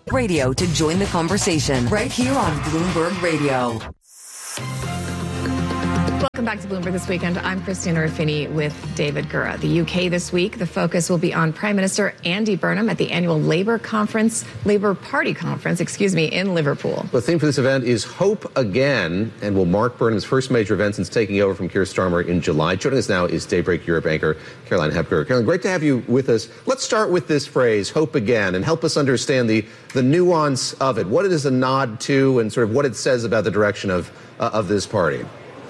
Radio to join the conversation right here on Bloomberg Radio. Welcome back to Bloomberg This Weekend. I'm Christina Ruffini with David Gura. The UK this week, the focus will be on Prime Minister Andy Burnham at the annual Labour Party conference, in Liverpool. The theme for this event is Hope Again, and will mark Burnham's first major event since taking over from Keir Starmer in July. Joining us now is Daybreak Europe anchor Caroline Hepker. Caroline, great to have you with us. Let's start with this phrase, Hope Again, and help us understand the nuance of it, what it is a nod to, and sort of what it says about the direction of this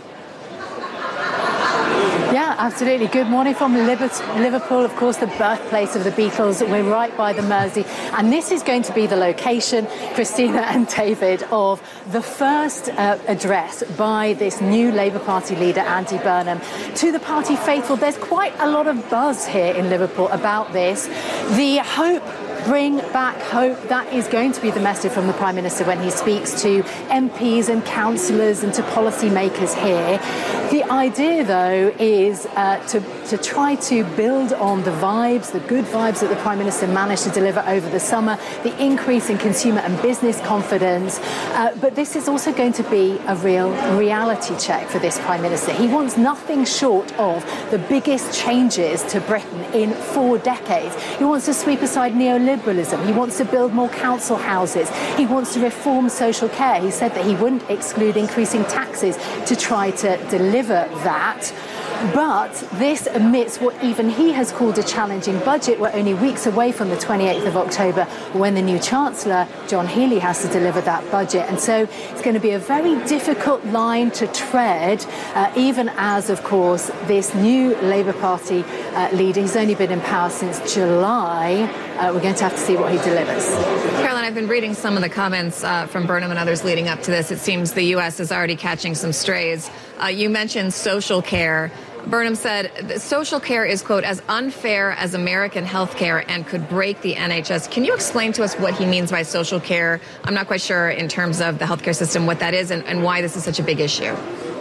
party. Yeah, absolutely. Good morning from Liverpool, of course, the birthplace of the Beatles. We're right by the Mersey. And this is going to be the location, Christina and David, of the first address by this new Labour Party leader, Andy Burnham, to the party faithful. There's quite a lot of buzz here in Liverpool about this. The hope, bring back hope, that is going to be the message from the Prime Minister when he speaks to MPs and councillors and to policymakers here. The idea, though, is to try to build on the vibes, the good vibes that the Prime Minister managed to deliver over the summer, the increase in consumer and business confidence. But this is also going to be a real reality check for this Prime Minister. He wants nothing short of the biggest changes to Britain in 4 decades. He wants to sweep aside neoliberalism. He wants to build more council houses. He wants to reform social care. He said that he wouldn't exclude increasing taxes to try to deliver that. But this amidst what even he has called a challenging budget. We're only weeks away from the 28th of October when the new Chancellor, John Healey, has to deliver that budget. And so it's going to be a very difficult line to tread, even as, of course, this new Labour Party leader, he's only been in power since July. We're going to have to see what he delivers. Caroline, I've been reading some of the comments from Burnham and others leading up to this. It seems the U.S. is already catching some strays. You mentioned social care. Burnham said social care is, quote, as unfair as American health care and could break the NHS. Can you explain to us what he means by social care? I'm not quite sure in terms of the healthcare system what that is and why this is such a big issue.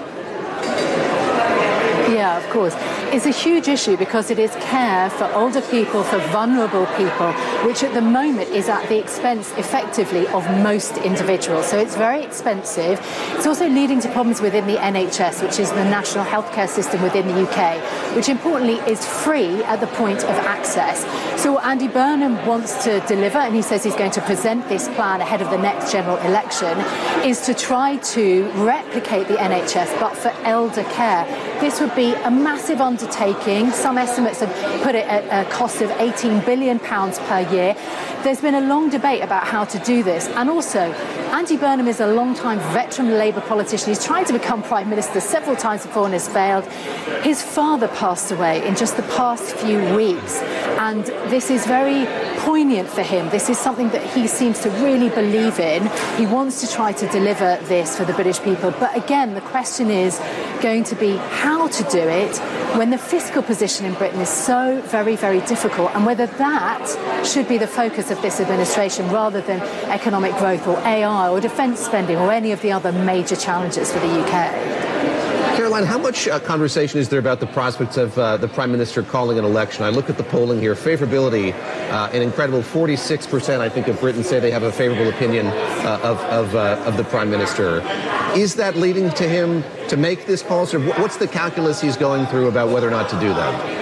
Yeah, of course. It's a huge issue because it is care for older people, for vulnerable people, which at the moment is at the expense, effectively, of most individuals. So it's very expensive. It's also leading to problems within the NHS, which is the national healthcare system within the UK, which importantly is free at the point of access. So what Andy Burnham wants to deliver, and he says he's going to present this plan ahead of the next general election, is to try to replicate the NHS, but for elder care. This would be a massive undertaking. Some estimates have put it at a cost of £18 billion per year. There's been a long debate about how to do this. And also, Andy Burnham is a long-time veteran Labour politician. He's tried to become Prime Minister several times before and has failed. His father passed away in just the past few weeks. And this is very poignant for him. This is something that he seems to really believe in. He wants to try to deliver this for the British people. But again, the question is going to be how to do it when the fiscal position in Britain is so very, very difficult, and whether that should be the focus of this administration rather than economic growth or AI or defence spending or any of the other major challenges for the UK. Caroline, how much conversation is there about the prospects of the Prime Minister calling an election? I look at the polling here. Favorability, an incredible 46%, I think, of Britons say they have a favourable opinion of the Prime Minister. Is that leading to him to make this policy? Or what's the calculus he's going through about whether or not to do that?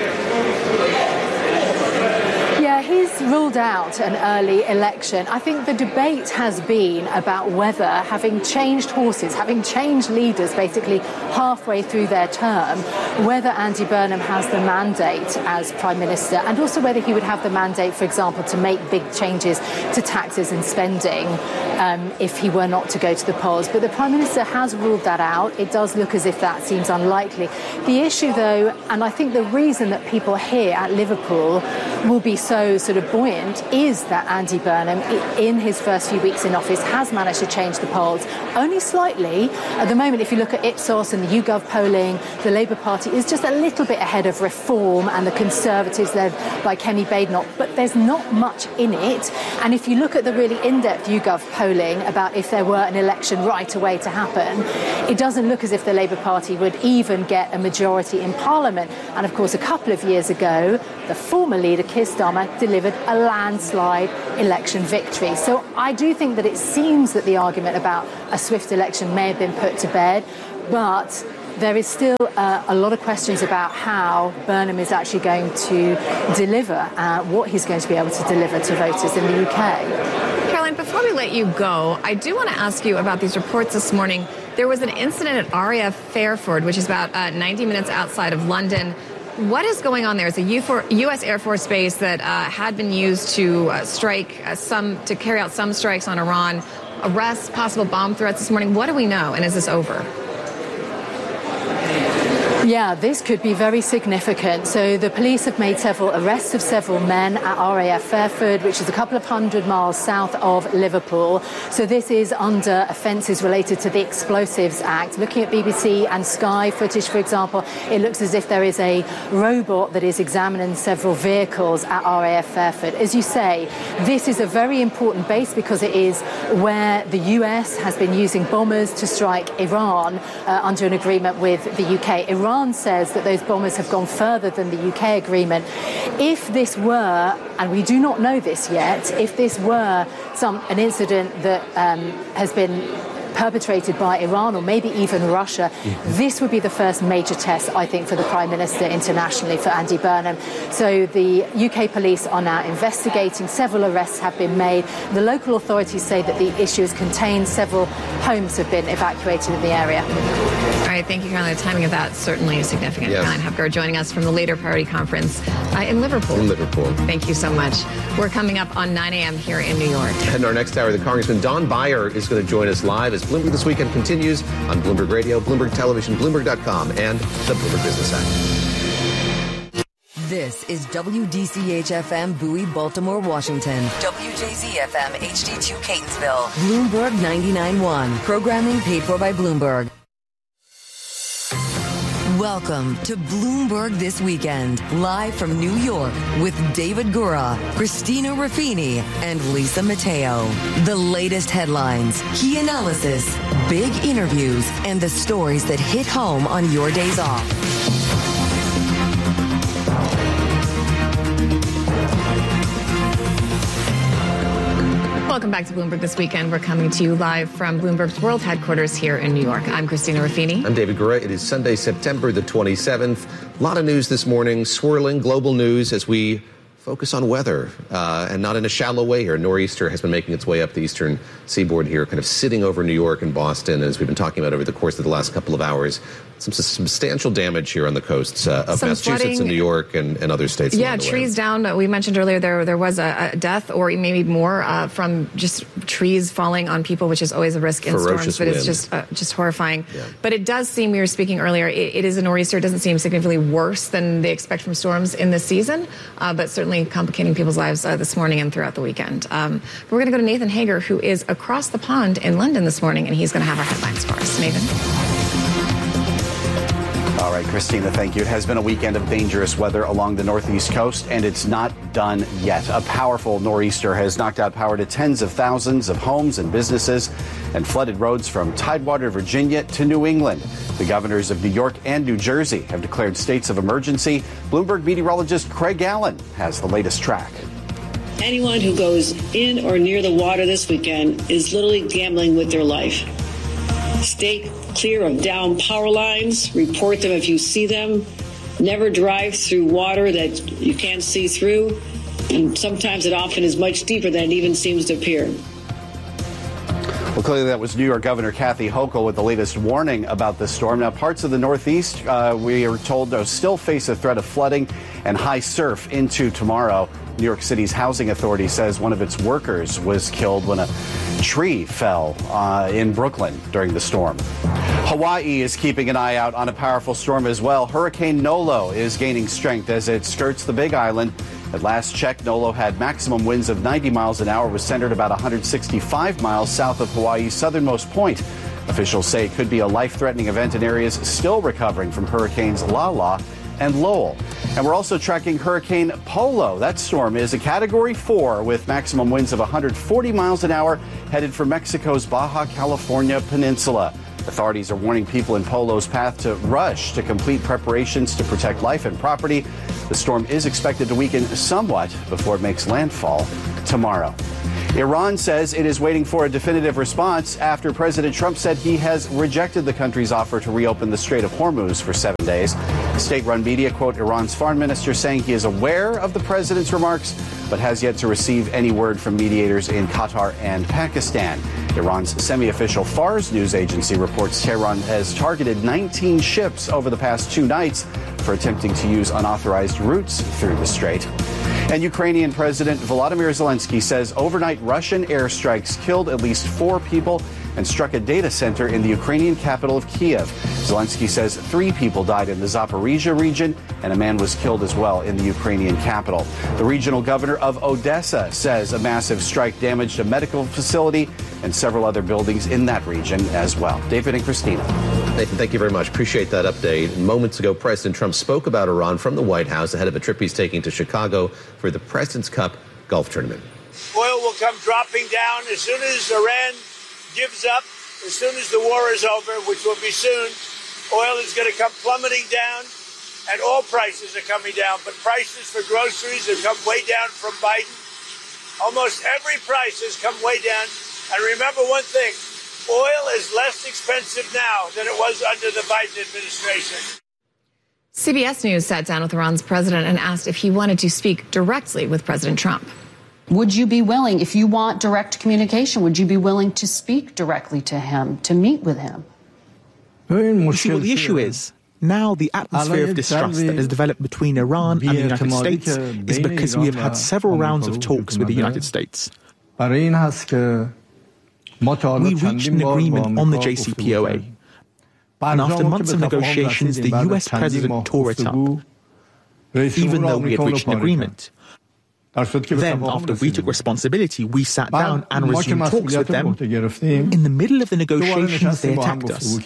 He's ruled out an early election. I think the debate has been about whether, having changed horses, having changed leaders basically halfway through their term, whether Andy Burnham has the mandate as Prime Minister, and also whether he would have the mandate, for example, to make big changes to taxes and spending if he were not to go to the polls. But the Prime Minister has ruled that out. It does look as if that seems unlikely. The issue, though, and I think the reason that people here at Liverpool will be so sort of buoyant, is that Andy Burnham, in his first few weeks in office, has managed to change the polls only slightly. At the moment, if you look at Ipsos and the YouGov polling, the Labour Party is just a little bit ahead of Reform and the Conservatives led by Kenny Badenoch, but there's not much in it. And if you look at the really in-depth YouGov polling about if there were an election right away to happen, it doesn't look as if the Labour Party would even get a majority in Parliament. And of course, a couple of years ago, the former leader, Keir Starmer delivered a landslide election victory. So I do think that it seems that the argument about a swift election may have been put to bed, but there is still a lot of questions about how Burnham is actually going to deliver, what he's going to be able to deliver to voters in the UK. Caroline, before we let you go, I do want to ask you about these reports this morning. There was an incident at RAF Fairford, which is about 90 minutes outside of London. What is going on there? It's a U.S. Air Force base that had been used to to carry out some strikes on Iran. Arrests, possible bomb threats this morning. What do we know? And is this over? Yeah, this could be very significant. So the police have made several arrests of several men at RAF Fairford, which is a couple of 100 miles south of Liverpool. So this is under offences related to the Explosives Act. Looking at BBC and Sky footage, for example, it looks as if there is a robot that is examining several vehicles at RAF Fairford. As you say, this is a very important base because it is where the US has been using bombers to strike Iran under an agreement with the UK. Iran says that those bombers have gone further than the UK agreement. If this were, and we do not know this yet, if this were an incident that has been perpetrated by Iran or maybe even Russia, this would be the first major test, I think, for the Prime Minister internationally, for Andy Burnham. So the UK police are now investigating. Several arrests have been made. The local authorities say that the issue is contained. Several homes have been evacuated in the area. All right, thank you, Caroline. The timing of that certainly is significant. Yes. Caroline Hepker joining us from the Later Priority Conference in Liverpool. Thank you so much. We're coming up on 9 a.m. here in New York. And our next hour, the Congressman Don Beyer is going to join us live as Bloomberg This Weekend continues on Bloomberg Radio, Bloomberg Television, Bloomberg.com, and the Bloomberg Business Act. This is WDCH-FM Bowie, Baltimore, Washington. WJZ-FM HD2 Catonsville. Bloomberg 99.1. Programming paid for by Bloomberg. Welcome to Bloomberg This Weekend, live from New York with David Gura, Christina Ruffini, and Lisa Mateo. The latest headlines, key analysis, big interviews, and the stories that hit home on your days off. Welcome back to Bloomberg This Weekend. We're coming to you live from Bloomberg's world headquarters here in New York. I'm Christina Ruffini. I'm David Gura. It is Sunday, September the 27th. A lot of news this morning, swirling global news as we focus on weather, and not in a shallow way here. Nor'easter has been making its way up the eastern seaboard here, kind of sitting over New York and Boston, as we've been talking about over the course of the last couple of hours. Some substantial damage here on the coasts of Massachusetts flooding, and New York and other states. Yeah, trees down. We mentioned earlier there was a death or maybe more from just trees falling on people, which is always a risk in Ferocious storms, but wind. it's just horrifying. Yeah. But it does seem, we were speaking earlier, it is a nor'easter. It doesn't seem significantly worse than they expect from storms in this season, but certainly complicating people's lives this morning and throughout the weekend. We're going to go to Nathan Hager, who is across the pond in London this morning, and he's going to have our headlines for us. Nathan? All right, Christina, thank you. It has been a weekend of dangerous weather along the northeast coast, and it's not done yet. A powerful nor'easter has knocked out power to tens of thousands of homes and businesses and flooded roads from Tidewater, Virginia to New England. The governors of New York and New Jersey have declared states of emergency. Bloomberg meteorologist Craig Allen has the latest track. Anyone who goes in or near the water this weekend is literally gambling with their life. Stay clear of downed power lines. Report them if you see them. Never drive through water that you can't see through. And sometimes it often is much deeper than it even seems to appear. Well, clearly that was New York Governor Kathy Hochul with the latest warning about the storm. Now, parts of the Northeast, we are told, still face a threat of flooding and high surf into tomorrow. New York City's housing authority says one of its workers was killed when a tree fell in Brooklyn during the storm. Hawaii is keeping an eye out on a powerful storm as well. Hurricane Nolo is gaining strength as it skirts the Big Island. At last check, Nolo had maximum winds of 90 miles an hour, was centered about 165 miles south of Hawaii's southernmost point. Officials say it could be a life-threatening event in areas still recovering from hurricanes Lala and Lowell. And we're also tracking Hurricane Polo. That storm is a Category 4 with maximum winds of 140 miles an hour headed for Mexico's Baja California Peninsula. Authorities are warning people in Polo's path to rush to complete preparations to protect life and property. The storm is expected to weaken somewhat before it makes landfall tomorrow. Iran says it is waiting for a definitive response after President Trump said he has rejected the country's offer to reopen the Strait of Hormuz for 7 days. State-run media quote Iran's foreign minister saying he is aware of the president's remarks, but has yet to receive any word from mediators in Qatar and Pakistan. Iran's semi-official Fars news agency reports Tehran has targeted 19 ships over the past 2 nights for attempting to use unauthorized routes through the strait. And Ukrainian President Volodymyr Zelensky says overnight Russian airstrikes killed at least 4 people and struck a data center in the Ukrainian capital of Kiev. Zelensky says 3 people died in the Zaporizhia region and a man was killed as well in the Ukrainian capital. The regional governor of Odessa says a massive strike damaged a medical facility and several other buildings in that region as well. David and Christina. Nathan, thank you very much. Appreciate that update. Moments ago, President Trump spoke about Iran from the White House ahead of a trip he's taking to Chicago for the President's Cup golf tournament. Oil will come dropping down as soon as Iran gives up, as soon as the war is over, which will be soon. Oil is going to come plummeting down, and all prices are coming down. But prices for groceries have come way down from Biden. Almost every price has come way down. And remember one thing, oil is less expensive now than it was under the Biden administration. CBS News sat down with Iran's president and asked if he wanted to speak directly with President Trump. Would you be willing, if you want direct communication, would you be willing to speak directly to him, to meet with him? See, what the issue is, now the atmosphere of distrust that has developed between Iran and the United States is because we have had several rounds of talks with the United States. We reached an agreement on the JCPOA. And after months of negotiations, the US president tore it up, even though we had reached an agreement. Then, after we took responsibility, we sat down and resumed talks with them. In the middle of the negotiations, they attacked us.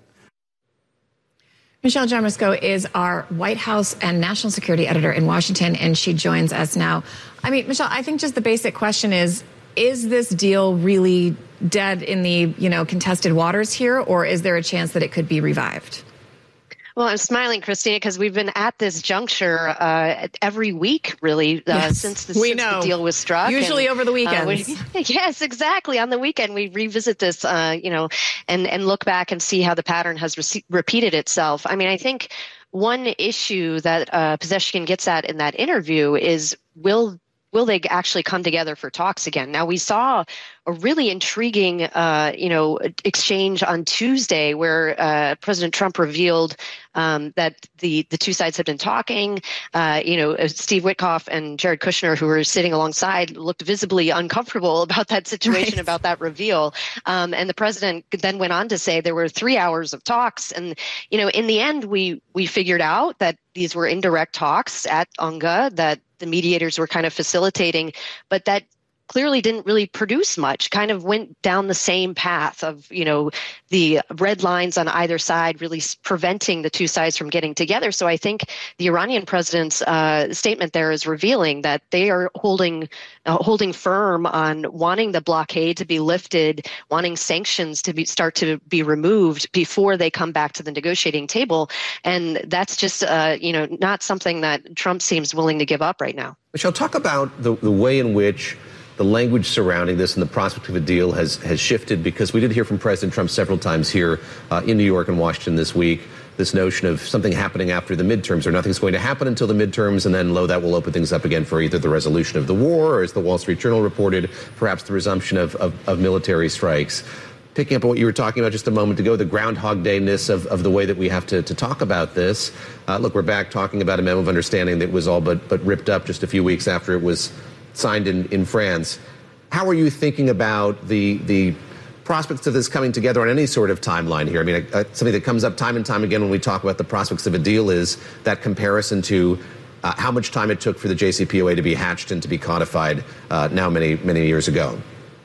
Michelle Jarmasco is our White House and national security editor in Washington, and she joins us now. I mean, Michelle, I think just the basic question is this deal really dead in the, contested waters here, or is there a chance that it could be revived? Well, I'm smiling, Christina, because we've been at this juncture every week, really, since the deal was struck. Usually over the weekends. Yes, exactly. On the weekend, we revisit this, and look back and see how the pattern has repeated itself. I mean, I think one issue that Pezeshkian gets at in that interview is will they actually come together for talks again? Now, we saw a really intriguing, exchange on Tuesday where President Trump revealed that the two sides had been talking. Steve Witkoff and Jared Kushner, who were sitting alongside, looked visibly uncomfortable about that situation, about that reveal. And the president then went on to say there were 3 hours of talks. And, in the end, we figured out that these were indirect talks at UNGA, that the mediators were kind of facilitating, but that clearly didn't really produce much, kind of went down the same path of, the red lines on either side really preventing the two sides from getting together. So I think the Iranian president's statement there is revealing that they are holding firm on wanting the blockade to be lifted, wanting sanctions to start to be removed before they come back to the negotiating table. And that's just, not something that Trump seems willing to give up right now. Michelle, talk about the way in which the language surrounding this and the prospect of a deal has shifted, because we did hear from President Trump several times here in New York and Washington this week, this notion of something happening after the midterms, or nothing's going to happen until the midterms, and then, that will open things up again for either the resolution of the war, or as the Wall Street Journal reported, perhaps the resumption of military strikes. Picking up on what you were talking about just a moment ago, the Groundhog Day-ness of the way that we have to talk about this. We're back talking about a memo of understanding that was all but ripped up just a few weeks after it was signed in France. How are you thinking about the prospects of this coming together on any sort of timeline here? I mean, something that comes up time and time again when we talk about the prospects of a deal is that comparison to how much time it took for the JCPOA to be hatched and to be codified now many, many years ago.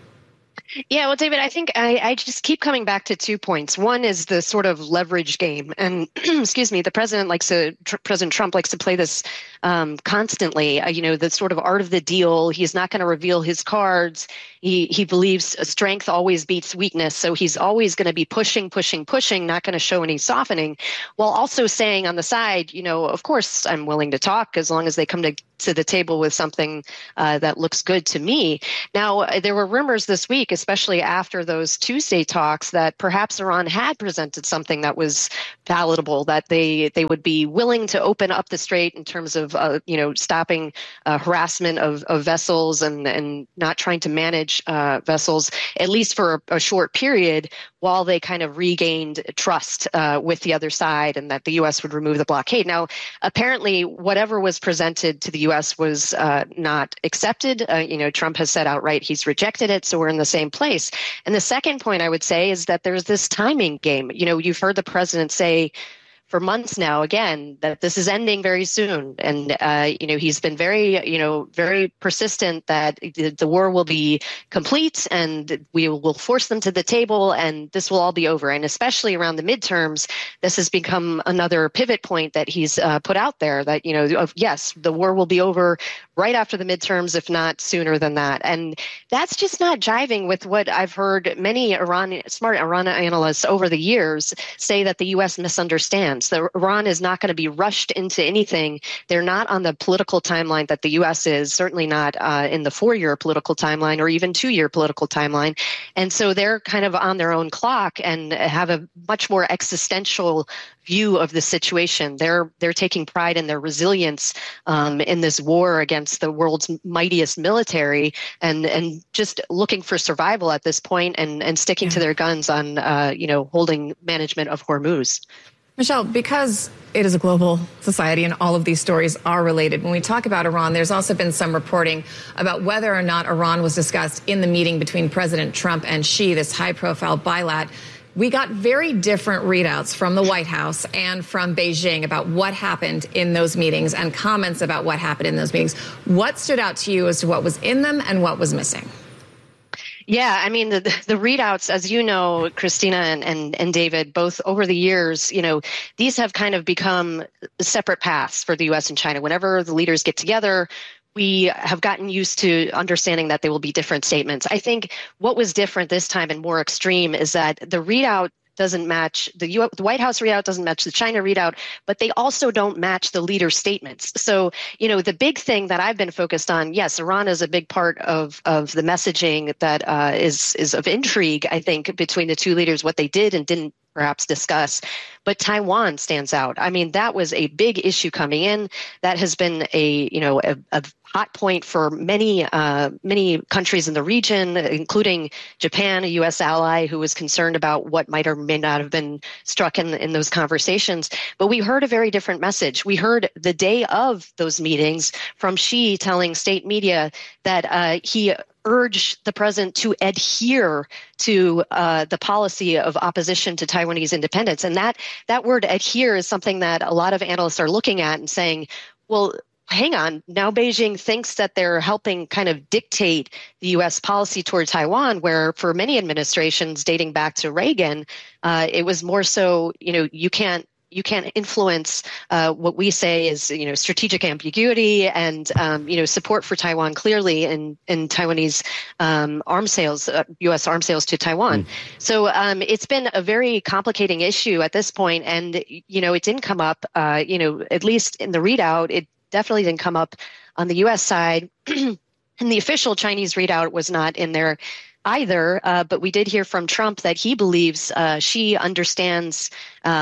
Yeah, well, David, I think I just keep coming back to 2 points. One is the sort of leverage game. And, President Trump likes to play this constantly. The sort of art of the deal. He's not going to reveal his cards. He believes strength always beats weakness. So he's always going to be pushing, not going to show any softening, while also saying on the side, of course, I'm willing to talk as long as they come to the table with something that looks good to me. Now, there were rumors this week, especially after those Tuesday talks, that perhaps Iran had presented something that was palatable, that they would be willing to open up the strait in terms of, stopping harassment of vessels and not trying to manage vessels, at least for a short period, while they kind of regained trust with the other side, and that the U.S. would remove the blockade. Now, apparently, whatever was presented to the U.S. was not accepted. Trump has said outright he's rejected it, so we're in the same place. And the second point I would say is that there's this timing game. You've heard the president say for months now, again, that this is ending very soon. And, he's been very persistent that the war will be complete and we will force them to the table and this will all be over. And especially around the midterms, this has become another pivot point that he's put out there that, yes, the war will be over right after the midterms, if not sooner than that. And that's just not jiving with what I've heard many smart Iran analysts over the years say, that the U.S. misunderstands. Iran is not going to be rushed into anything. They're not on the political timeline that the U.S. is, certainly not in the 4-year political timeline or even 2-year political timeline. And so they're kind of on their own clock and have a much more existential view of the situation. They're taking pride in their resilience in this war against the world's mightiest military and just looking for survival at this point and sticking to their guns on, holding management of Hormuz. Michelle, because it is a global society and all of these stories are related, when we talk about Iran, there's also been some reporting about whether or not Iran was discussed in the meeting between President Trump and Xi, this high-profile bilat. We got very different readouts from the White House and from Beijing about what happened in those meetings and comments about what happened in those meetings. What stood out to you as to what was in them and what was missing? Yeah, I mean, the readouts, as you know, Christina and David, both over the years, these have kind of become separate paths for the U.S. and China. Whenever the leaders get together, we have gotten used to understanding that there will be different statements. I think what was different this time and more extreme is that the readout doesn't match the White House readout, doesn't match the China readout, but they also don't match the leaders' statements. So, the big thing that I've been focused on, yes, Iran is a big part of the messaging that is of intrigue, I think, between the two leaders, what they did and didn't perhaps discuss. But Taiwan stands out. I mean, that was a big issue coming in. That has been a hot point for many countries in the region, including Japan, a U.S. ally who was concerned about what might or may not have been struck in those conversations. But we heard a very different message. We heard the day of those meetings from Xi telling state media that he urged the president to adhere to the policy of opposition to Taiwanese independence. And that word adhere is something that a lot of analysts are looking at and saying, well, hang on, now Beijing thinks that they're helping kind of dictate the U.S. policy toward Taiwan, where for many administrations dating back to Reagan, it was more so, you can't influence what we say is, strategic ambiguity and, support for Taiwan clearly in Taiwanese arms sales, U.S. arms sales to Taiwan. So it's been a very complicating issue at this point, and, it didn't come up, at least in the readout, it definitely didn't come up on the U.S. side. And the official Chinese readout was not in there either, but we did hear from Trump that he believes Xi understands,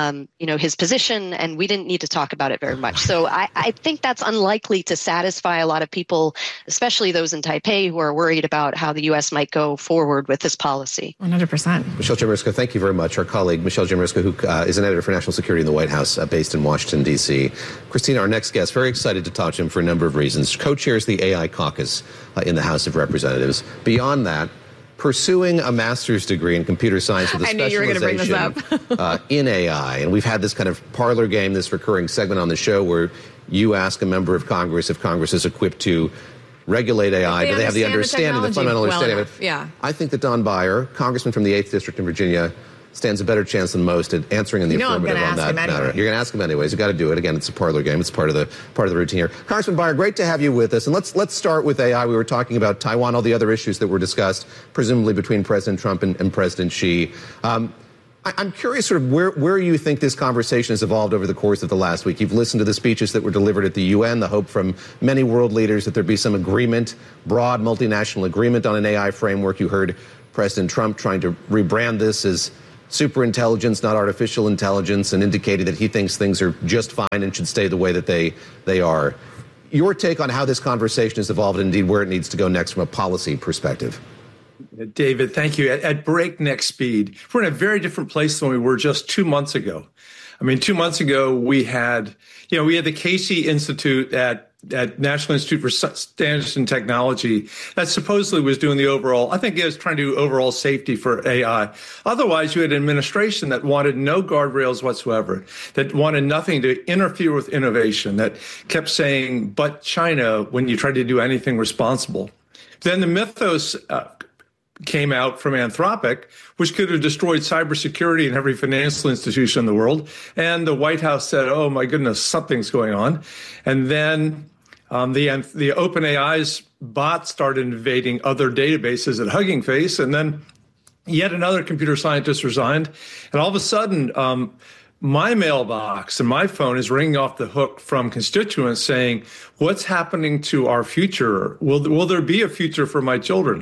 his position, and we didn't need to talk about it very much. So I think that's unlikely to satisfy a lot of people, especially those in Taipei who are worried about how the U.S. might go forward with this policy. 100%. Michelle Jamriska, thank you very much. Our colleague, Michelle Jamriska, who is an editor for national security in the White House, based in Washington, D.C. Christina, our next guest, very excited to talk to him for a number of reasons. Co-chairs the AI caucus in the House of Representatives. Beyond that, pursuing a master's degree in computer science with a specialization in AI. And we've had this kind of parlor game, this recurring segment on the show where you ask a member of Congress if Congress is equipped to regulate AI. Do they have the understanding, the fundamental understanding of it? Yeah. I think that Don Beyer, congressman from the 8th District in Virginia, stands a better chance than most at answering in the affirmative on that matter. You're going to ask him anyways. You've got to do it. Again, it's a parlor game. It's part of the routine here. Congressman Beyer, great to have you with us. And let's start with AI. We were talking about Taiwan, all the other issues that were discussed, presumably between President Trump and President Xi. I'm curious sort of where you think this conversation has evolved over the course of the last week. You've listened to the speeches that were delivered at the UN, the hope from many world leaders that there be some agreement, broad multinational agreement on an AI framework. You heard President Trump trying to rebrand this as superintelligence, not artificial intelligence, and indicated that he thinks things are just fine and should stay the way that they are. Your take on how this conversation has evolved and indeed where it needs to go next from a policy perspective. David, thank you. At breakneck speed, we're in a very different place than we were just 2 months ago. I mean, 2 months ago, we had the Casey Institute at National Institute for Standards and Technology that supposedly was doing the overall, I think it was trying to do overall safety for AI. Otherwise, you had an administration that wanted no guardrails whatsoever, that wanted nothing to interfere with innovation, that kept saying, but China, when you tried to do anything responsible. Then the mythos came out from Anthropic, which could have destroyed cybersecurity in every financial institution in the world. And the White House said, oh, my goodness, something's going on. And then the OpenAI's bot started invading other databases at Hugging Face. And then yet another computer scientist resigned. And all of a sudden, my mailbox and my phone is ringing off the hook from constituents saying, what's happening to our future? Will there be a future for my children?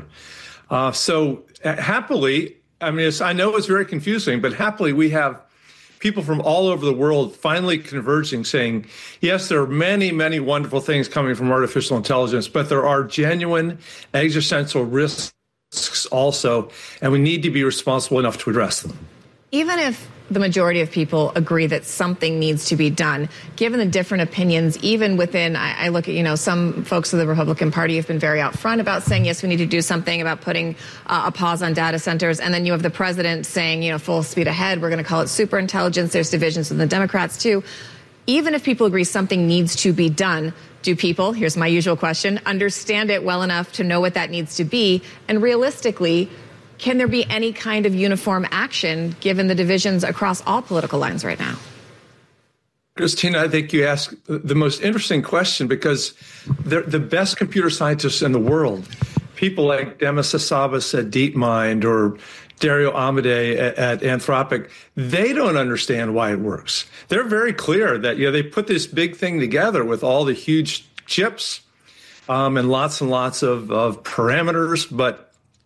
So happily, I mean, I know it's very confusing, but happily we have people from all over the world finally converging, saying, yes, there are many, many wonderful things coming from artificial intelligence, but there are genuine existential risks also, and we need to be responsible enough to address them. Even if the majority of people agree that something needs to be done, given the different opinions, even within, I look at, some folks of the Republican Party have been very out front about saying, yes, we need to do something about putting a pause on data centers. And then you have the president saying, full speed ahead, we're going to call it superintelligence. There's divisions in the Democrats, too. Even if people agree something needs to be done, do people, here's my usual question, understand it well enough to know what that needs to be? And realistically, can there be any kind of uniform action given the divisions across all political lines right now? Christina, I think you asked the most interesting question because they're the best computer scientists in the world. People like Demis Hassabis at DeepMind or Dario Amodei at Anthropic, they don't understand why it works. They're very clear that they put this big thing together with all the huge chips and lots of parameters, but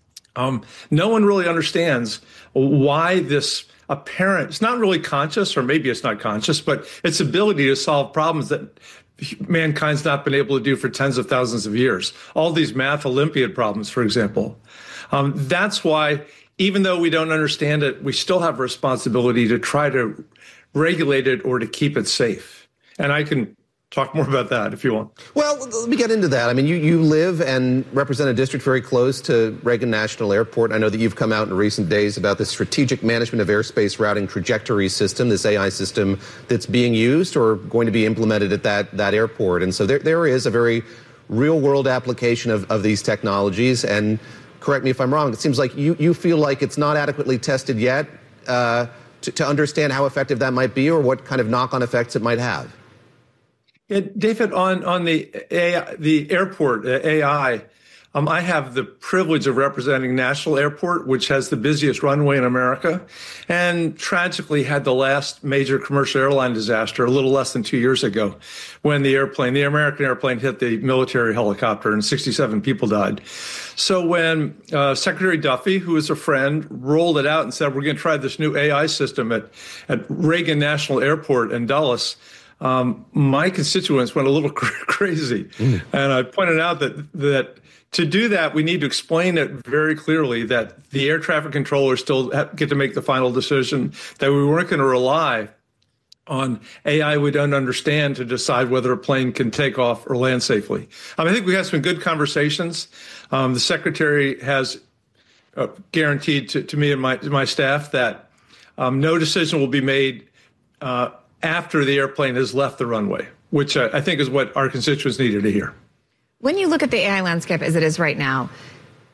no one really understands why this apparent, it's not really conscious, or maybe it's not conscious, but its ability to solve problems that mankind's not been able to do for tens of thousands of years. All these math Olympiad problems, for example. That's why, even though we don't understand it, we still have a responsibility to try to regulate it or to keep it safe. And I can talk more about that if you want. Well, let me get into that. I mean, you live and represent a district very close to Reagan National Airport. I know that you've come out in recent days about the strategic management of airspace routing trajectory system, this AI system that's being used or going to be implemented at that airport. And so there is a very real-world application of these technologies. And correct me if I'm wrong, it seems like you feel like it's not adequately tested yet to understand how effective that might be or what kind of knock-on effects it might have. Yeah, David, on the AI, the airport, AI, I have the privilege of representing National Airport, which has the busiest runway in America, and tragically had the last major commercial airline disaster a little less than 2 years ago when the American airplane hit the military helicopter and 67 people died. So when Secretary Duffy, who is a friend, rolled it out and said, we're going to try this new AI system at Reagan National Airport in Dulles, my constituents went a little crazy. And I pointed out that to do that, we need to explain it very clearly that the air traffic controllers still get to make the final decision, that we weren't going to rely on AI we don't understand to decide whether a plane can take off or land safely. I think we had some good conversations. The secretary has guaranteed to me and my staff that no decision will be made after the airplane has left the runway, which I think is what our constituents needed to hear. When you look at the AI landscape as it is right now,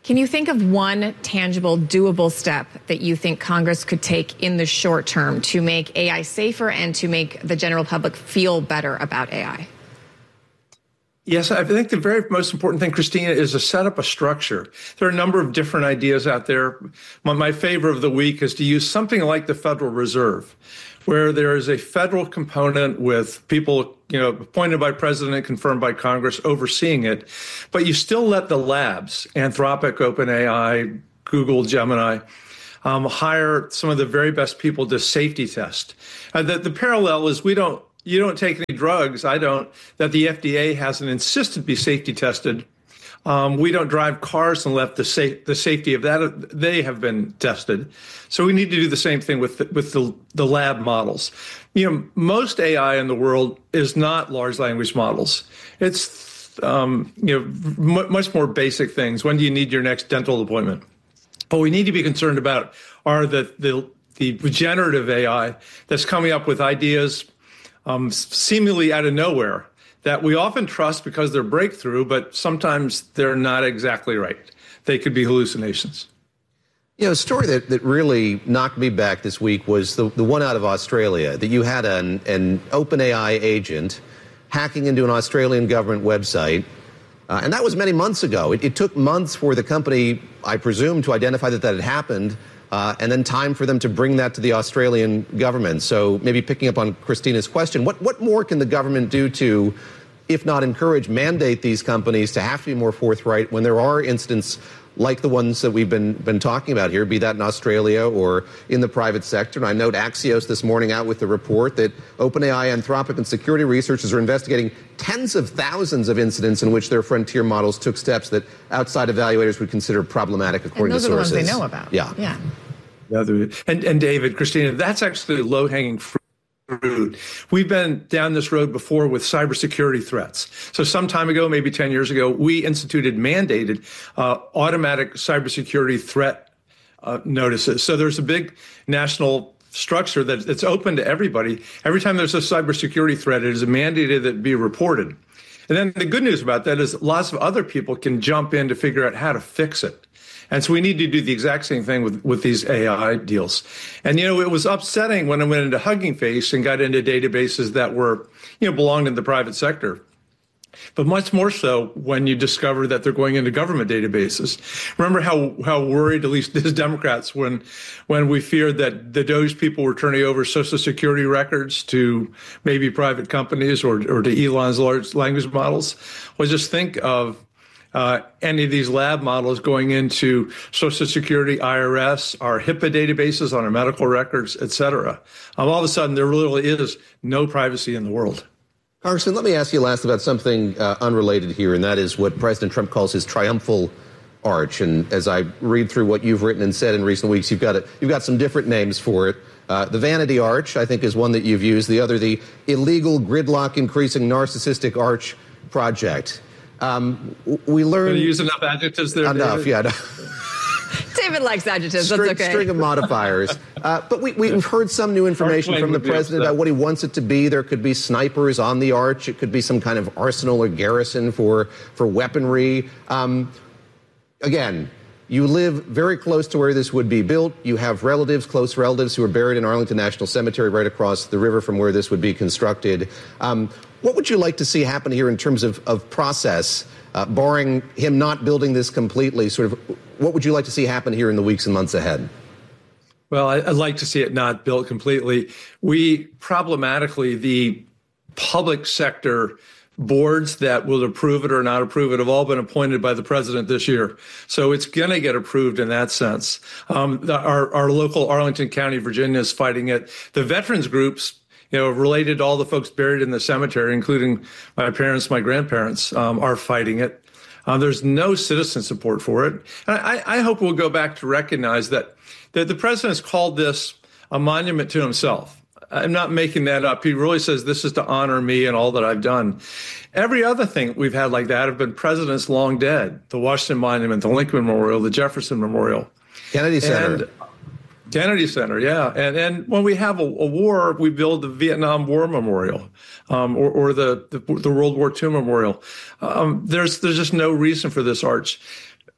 Can you think of one tangible, doable step that you think Congress could take in the short term to make AI safer and to make the general public feel better about AI? Yes, I think the very most important thing, Christina, is to set up a structure. There are a number of different ideas out there. My favorite of the week is to use something like the Federal Reserve, where there is a federal component with people, appointed by president, confirmed by Congress, overseeing it. But you still let the labs, Anthropic, OpenAI, Google, Gemini, hire some of the very best people to safety test. The parallel is you don't take any drugs, I don't, that the FDA hasn't insisted be safety tested. We don't drive cars unless the safety of that, they have been tested. So we need to do the same thing with the lab models. Most AI in the world is not large language models. It's, much more basic things. When do you need your next dental appointment? What we need to be concerned about are the generative AI that's coming up with ideas seemingly out of nowhere that we often trust because they're breakthrough, but sometimes they're not exactly right. They could be hallucinations. A story that really knocked me back this week was the one out of Australia, that you had an OpenAI agent hacking into an Australian government website. And that was many months ago. It took months for the company, I presume, to identify that had happened. And then time for them to bring that to the Australian government. So maybe picking up on Christina's question, what more can the government do to, if not encourage, mandate these companies to have to be more forthright when there are incidents like the ones that we've been talking about here, be that in Australia or in the private sector? And I note Axios this morning out with the report that OpenAI, Anthropic, and security researchers are investigating tens of thousands of incidents in which their frontier models took steps that outside evaluators would consider problematic, according to sources. And those are the ones they know about. Yeah. And David, Christina, that's actually low-hanging fruit. We've been down this road before with cybersecurity threats. So some time ago, maybe 10 years ago, we mandated automatic cybersecurity threat notices. So there's a big national structure that's open to everybody. Every time there's a cybersecurity threat, it is mandated that it be reported. And then the good news about that is lots of other people can jump in to figure out how to fix it. And so we need to do the exact same thing with these AI deals. And, it was upsetting when I went into Hugging Face and got into databases that were, belonged in the private sector. But much more so when you discover that they're going into government databases. Remember how worried, at least as Democrats, when we feared that the Doge people were turning over Social Security records to maybe private companies or to Elon's large language models? Well, just think of any of these lab models going into Social Security, IRS, our HIPAA databases on our medical records, et cetera. All of a sudden, there really is no privacy in the world. Congressman, let me ask you last about something unrelated here, and that is what President Trump calls his triumphal arch. And as I read through what you've written and said in recent weeks, you've got some different names for it. The Vanity Arch, I think, is one that you've used. The other, the Illegal Gridlock Increasing Narcissistic Arch Project. We learned... Can you use enough adjectives there, Enough, David? Yeah. David likes adjectives. That's okay. String of modifiers. But we've heard some new information from the president about what he wants it to be. There could be snipers on the arch. It could be some kind of arsenal or garrison for weaponry. Again, you live very close to where this would be built. You have close relatives who are buried in Arlington National Cemetery right across the river from where this would be constructed. What would you like to see happen here in terms of process, barring him not building this completely? What would you like to see happen here in the weeks and months ahead? Well, I'd like to see it not built completely. Problematically, the public sector boards that will approve it or not approve it have all been appointed by the president this year. So it's going to get approved in that sense. Our local Arlington County, Virginia is fighting it. The veterans groups, related to all the folks buried in the cemetery, including my parents, my grandparents, are fighting it. There's no citizen support for it. And I hope we'll go back to recognize that the president's called this a monument to himself. I'm not making that up. He really says this is to honor me and all that I've done. Every other thing we've had like that have been presidents long dead. The Washington Monument, the Lincoln Memorial, the Jefferson Memorial. Kennedy Center. Kennedy Center, yeah. And when we have a war, we build the Vietnam War Memorial or the World War II Memorial. There's just no reason for this arch.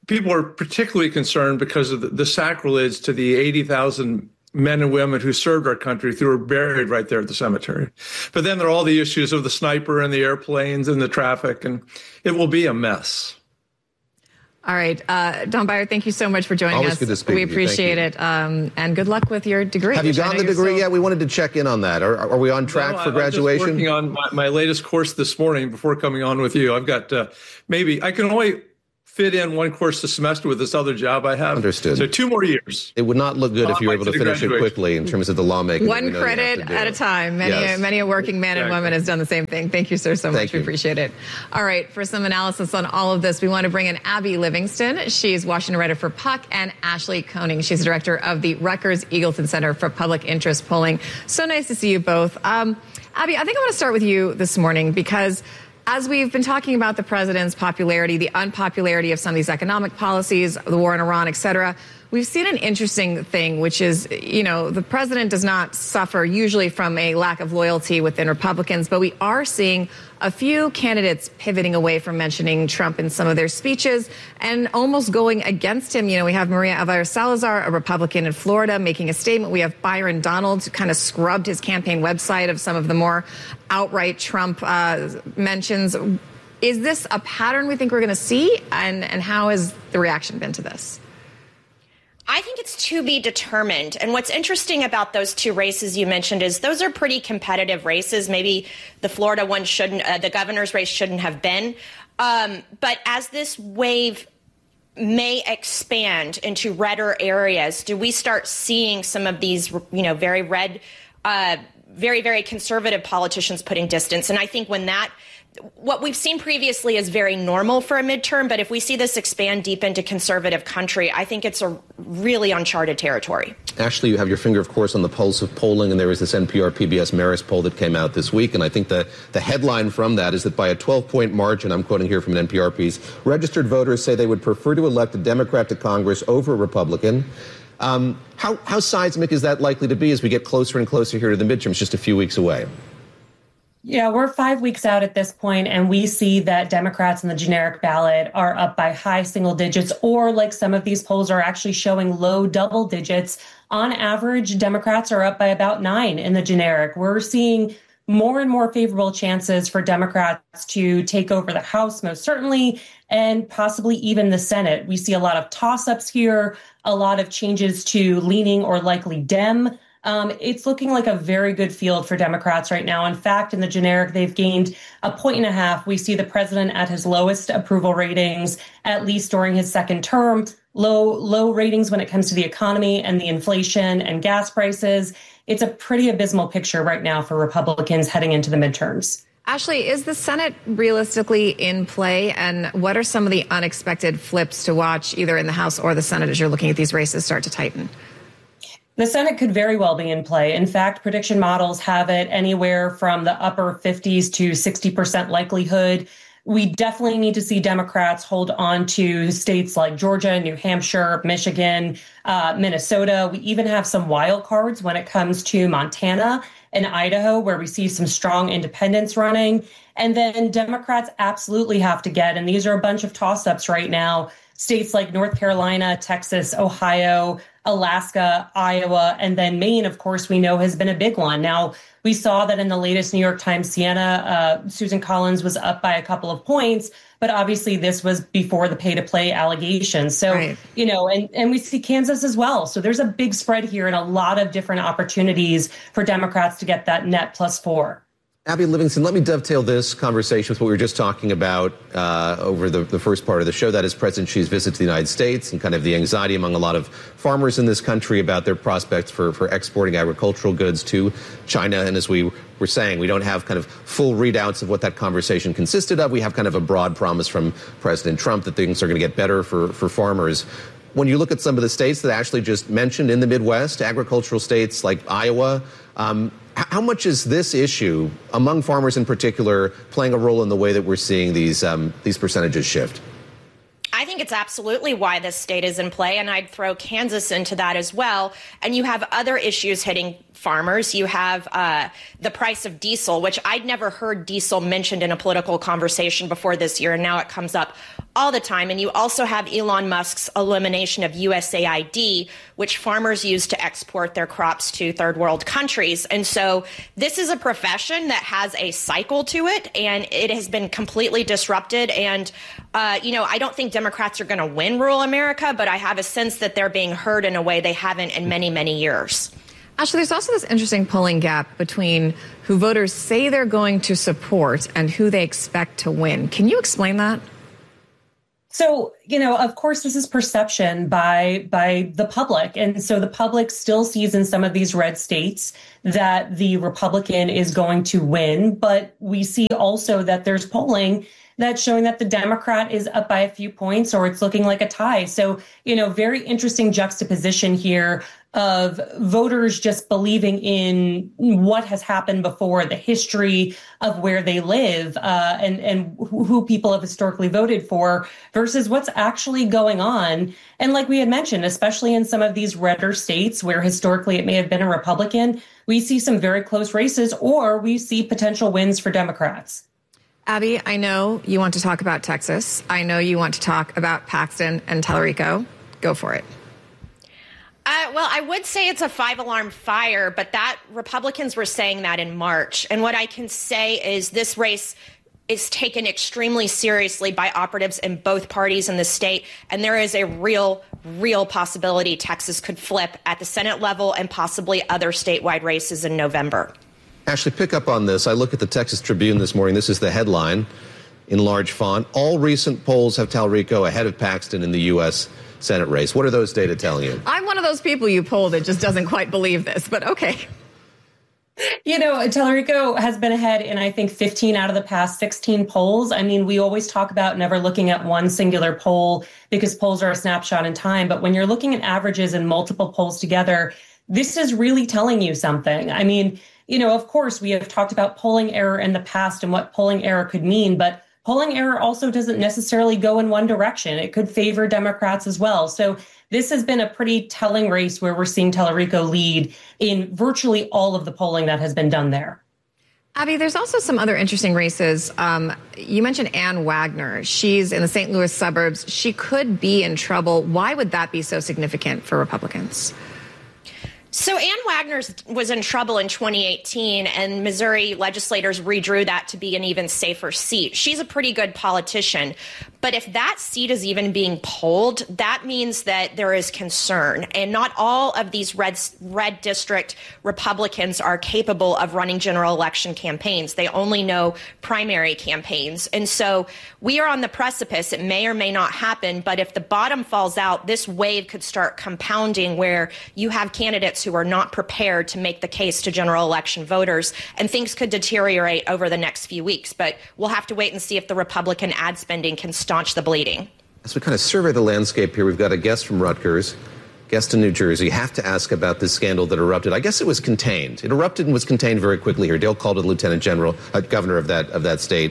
people are particularly concerned because of the sacrilege to the 80,000 men and women who served our country who were buried right there at the cemetery. But then there are all the issues of the sniper and the airplanes and the traffic, and it will be a mess. All right. Don Beyer, thank you so much for joining Always us. Good to speak we with you. appreciate it. And good luck with your degree. Have you gotten the degree yet? We wanted to check in on that. Are we on track for graduation? I'm just working on my latest course this morning before coming on with you. I've got maybe I can only fit in one course a semester with this other job I have. Understood. So 2 more years. It would not look good if you were able to finish it quickly in terms of the lawmaking. One credit at a time. Many a working man and woman has done the same thing. Thank you, sir, so much. We appreciate it. All right. For some analysis on all of this, we want to bring in Abby Livingston. She's Washington writer for Puck, and Ashley Koenig. She's the director of the Rutgers Eagleton Center for Public Interest Polling. So nice to see you both. Abby, I think I want to start with you this morning because as we've been talking about the president's popularity, the unpopularity of some of these economic policies, the war in Iran, et cetera, we've seen an interesting thing, which is, the president does not suffer usually from a lack of loyalty within Republicans, but we are seeing a few candidates pivoting away from mentioning Trump in some of their speeches and almost going against him. We have Maria Elvira Salazar, a Republican in Florida, making a statement. We have Byron Donalds, who kind of scrubbed his campaign website of some of the more outright Trump mentions. Is this a pattern we think we're going to see? And how has the reaction been to this? I think it's to be determined. And what's interesting about those 2 races you mentioned is those are pretty competitive races. Maybe the Florida one shouldn't, the governor's race shouldn't have been. But as this wave may expand into redder areas, do we start seeing some of these, very red, very, very conservative politicians putting distance? And I think what we've seen previously is very normal for a midterm, but if we see this expand deep into conservative country, I think it's a really uncharted territory. Ashley, you have your finger, of course, on the pulse of polling, and there was this NPR PBS Marist poll that came out this week, and I think the headline from that is that by a 12-point margin, I'm quoting here from an NPR piece, registered voters say they would prefer to elect a Democrat to Congress over a Republican. How seismic is that likely to be as we get closer and closer here to the midterms, just a few weeks away? Yeah, we're 5 weeks out at this point, and we see that Democrats in the generic ballot are up by high single digits, or like some of these polls are actually showing low double digits. On average, Democrats are up by about 9 in the generic. We're seeing more and more favorable chances for Democrats to take over the House, most certainly, and possibly even the Senate. We see a lot of toss-ups here, a lot of changes to leaning or likely Dem. It's looking like a very good field for Democrats right now. In fact, in the generic, they've gained 1.5 points. We see the president at his lowest approval ratings, at least during his second term, low ratings when it comes to the economy and the inflation and gas prices. It's a pretty abysmal picture right now for Republicans heading into the midterms. Ashley, is the Senate realistically in play? And what are some of the unexpected flips to watch either in the House or the Senate as you're looking at these races start to tighten? The Senate could very well be in play. In fact, prediction models have it anywhere from the upper 50s to 60% likelihood. We definitely need to see Democrats hold on to states like Georgia, New Hampshire, Michigan, Minnesota. We even have some wild cards when it comes to Montana and Idaho, where we see some strong independents running. And then Democrats absolutely have to get, and these are a bunch of toss-ups right now, states like North Carolina, Texas, Ohio, Alaska, Iowa, and then Maine, of course, we know has been a big one. Now, we saw that in the latest New York Times Siena, Susan Collins was up by a couple of points, but obviously this was before the pay-to-play allegations. So, right. And we see Kansas as well. So there's a big spread here and a lot of different opportunities for Democrats to get that net +4. Abby Livingston, let me dovetail this conversation with what we were just talking about over the first part of the show. That is President Xi's visit to the United States and kind of the anxiety among a lot of farmers in this country about their prospects for exporting agricultural goods to China. And as we were saying, we don't have kind of full readouts of what that conversation consisted of. We have kind of a broad promise from President Trump that things are going to get better for farmers. When you look at some of the states that Ashley just mentioned in the Midwest, agricultural states like Iowa, how much is this issue, among farmers in particular, playing a role in the way that we're seeing these percentages shift? I think it's absolutely why this state is in play, and I'd throw Kansas into that as well. And you have other issues hitting farmers. You have the price of diesel, which I'd never heard diesel mentioned in a political conversation before this year, and now it comes up all the time. And you also have Elon Musk's elimination of USAID, which farmers use to export their crops to third world countries. And so this is a profession that has a cycle to it, and it has been completely disrupted. And, I don't think Democrats are going to win rural America, but I have a sense that they're being heard in a way they haven't in many, many years. Ashley, there's also this interesting polling gap between who voters say they're going to support and who they expect to win. Can you explain that? So, of course, this is perception by the public. And so the public still sees in some of these red states that the Republican is going to win. But we see also that there's polling that's showing that the Democrat is up by a few points, or it's looking like a tie. So, very interesting juxtaposition here of voters just believing in what has happened before, the history of where they live, and who people have historically voted for, versus what's actually going on. And like we had mentioned, especially in some of these redder states where historically it may have been a Republican, we see some very close races, or we see potential wins for Democrats. Abby, I know you want to talk about Texas. I know you want to talk about Paxton and Tallarico. Go for it. Well, I would say it's a 5-alarm fire, but that Republicans were saying that in March. And what I can say is this race is taken extremely seriously by operatives in both parties in the state. And there is a real possibility Texas could flip at the Senate level and possibly other statewide races in November. Ashley, pick up on this. I look at the Texas Tribune this morning. This is the headline in large font. All recent polls have Tallarico ahead of Paxton in the U.S. Senate race. What are those data telling you? I'm one of those people you poll that just doesn't quite believe this, but okay. Tallarico has been ahead in, I think, 15 out of the past 16 polls. I mean, we always talk about never looking at one singular poll because polls are a snapshot in time. But when you're looking at averages and multiple polls together, this is really telling you something. I mean, of course, we have talked about polling error in the past and what polling error could mean, but polling error also doesn't necessarily go in one direction. It could favor Democrats as well. So this has been a pretty telling race where we're seeing Tallarico lead in virtually all of the polling that has been done there. Abby, there's also some other interesting races. You mentioned Ann Wagner. She's in the St. Louis suburbs. She could be in trouble. Why would that be so significant for Republicans? So Ann Wagner was in trouble in 2018, and Missouri legislators redrew that to be an even safer seat. She's a pretty good politician. But if that seat is even being polled, that means that there is concern. And not all of these red district Republicans are capable of running general election campaigns. They only know primary campaigns. And so we are on the precipice. It may or may not happen. But if the bottom falls out, this wave could start compounding where you have candidates who are not prepared to make the case to general election voters. And things could deteriorate over the next few weeks. But we'll have to wait and see if the Republican ad spending can staunch the bleeding. As we kind of survey the landscape here, we've got a guest from Rutgers, guest in New Jersey. Have to ask about this scandal that erupted. I guess it was contained. It erupted and was contained very quickly here. Dale Caldwell, Lieutenant General, governor of that state,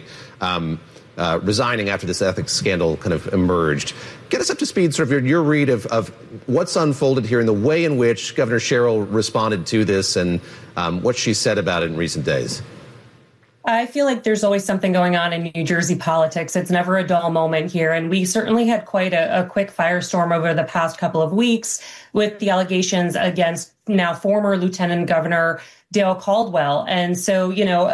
resigning after this ethics scandal kind of emerged. Get us up to speed, sort of your read of what's unfolded here and the way in which Governor Sherrill responded to this and what she said about it in recent days. I feel like there's always something going on in New Jersey politics. It's never a dull moment here. And we certainly had quite a quick firestorm over the past couple of weeks with the allegations against now former Lieutenant Governor Dale Caldwell. And so,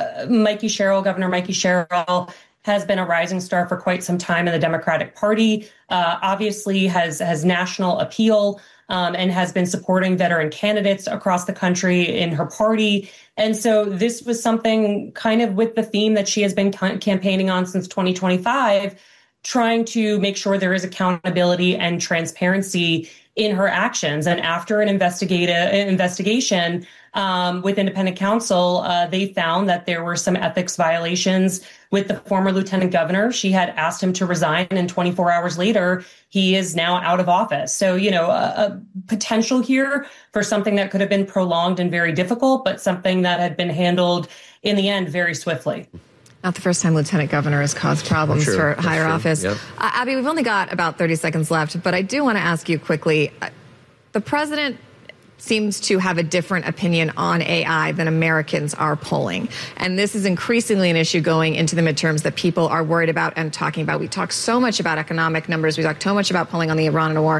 Governor Mikey Sherrill has been a rising star for quite some time in the Democratic Party, obviously has national appeal, and has been supporting veteran candidates across the country in her party. And so this was something kind of with the theme that she has been campaigning on since 2025, trying to make sure there is accountability and transparency in her actions. And after an investigation with independent counsel, they found that there were some ethics violations with the former lieutenant governor. She had asked him to resign, and 24 hours later, he is now out of office. So, a potential here for something that could have been prolonged and very difficult, but something that had been handled in the end very swiftly. Not the first time lieutenant governor has caused problems for higher office. Yep. Abby, we've only got about 30 seconds left, but I do want to ask you quickly. The president seems to have a different opinion on AI than Americans are polling. And this is increasingly an issue going into the midterms that people are worried about and talking about. We talk so much about economic numbers. We talk so much about polling on the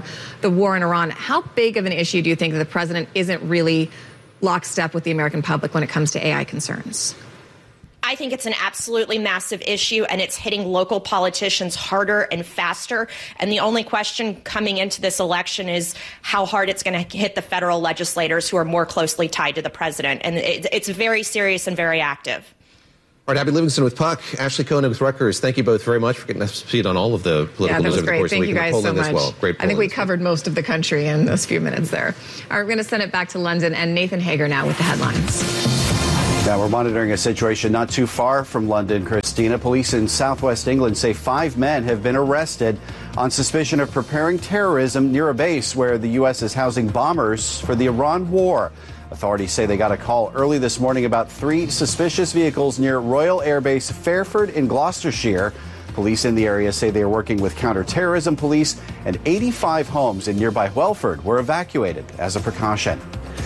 war in Iran. How big of an issue do you think that the president isn't really lockstep with the American public when it comes to AI concerns? I think it's an absolutely massive issue, and it's hitting local politicians harder and faster. And the only question coming into this election is how hard it's going to hit the federal legislators who are more closely tied to the president. And it's very serious and very active. All right, Abby Livingston with Puck, Ashley Koenig with Rutgers. Thank you both very much for getting us up to speed on all of the political news over the course of the week. Thank you guys so much. Well. Great polling. I think we covered most of the country in those few minutes there. All right, we're going to send it back to London, and Nathan Hager now with the headlines. Now, we're monitoring a situation not too far from London, Christina. Police in southwest England say 5 men have been arrested on suspicion of preparing terrorism near a base where the U.S. is housing bombers for the Iran war. Authorities say they got a call early this morning about 3 suspicious vehicles near Royal Air Base Fairford in Gloucestershire. Police in the area say they are working with counter-terrorism police, and 85 homes in nearby Welford were evacuated as a precaution.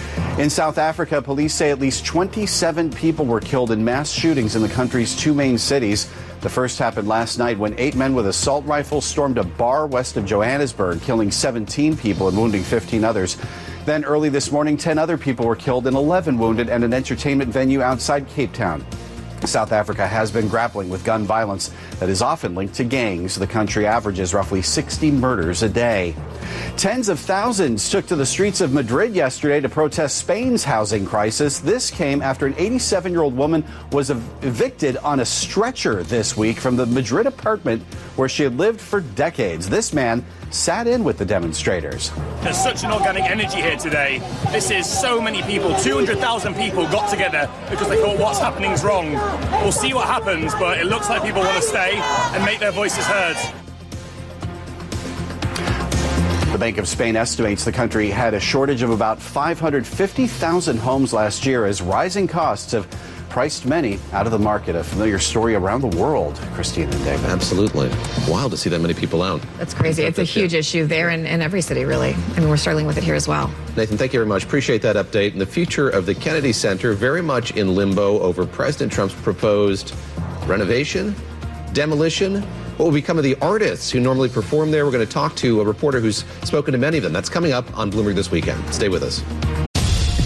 In South Africa, police say at least 27 people were killed in mass shootings in the country's 2 main cities. The first happened last night when 8 men with assault rifles stormed a bar west of Johannesburg, killing 17 people and wounding 15 others. Then early this morning, 10 other people were killed and 11 wounded at an entertainment venue outside Cape Town. South Africa has been grappling with gun violence that is often linked to gangs. The country averages roughly 60 murders a day. Tens of thousands took to the streets of Madrid yesterday to protest Spain's housing crisis. This came after an 87-year-old woman was evicted on a stretcher this week from the Madrid apartment where she had lived for decades. This man sat in with the demonstrators. There's such an organic energy here today. This is so many people. 200,000 people got together because they thought what's happening is wrong. We'll see what happens, but it looks like people want to stay and make their voices heard. The Bank of Spain estimates the country had a shortage of about 550,000 homes last year as rising costs have priced many out of the market. A familiar story around the world, Christina and David. Absolutely. Wild to see that many people out. That's crazy. It's a huge issue there in every city, really. I mean, we're struggling with it here as well. Nathan, thank you very much. Appreciate that update. And the future of the Kennedy Center very much in limbo over President Trump's proposed renovation, demolition. What will become of the artists who normally perform there? We're going to talk to a reporter who's spoken to many of them. That's coming up on Bloomberg This Weekend. Stay with us.